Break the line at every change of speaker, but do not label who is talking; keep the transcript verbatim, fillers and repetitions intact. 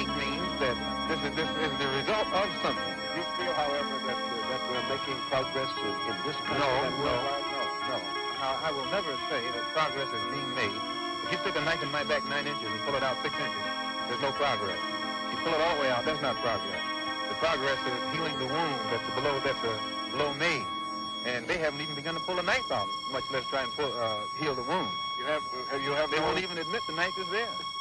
think means that this is this is the result of something.
You feel, however, that uh, that we're making progress in, in this country?
No,
and
no,
worldwide?
no, no. I, I will never say that progress is being made. If you stick a knife in my back nine inches and pull it out six inches, there's no progress. You pull it all the way out, that's not progress. The progress is healing the wound that's below that's uh, below me. And they haven't even begun to pull a knife out, much less try and pull, uh, heal the wound.
You have, uh, you have.
They
no,
won't even admit the knife is there.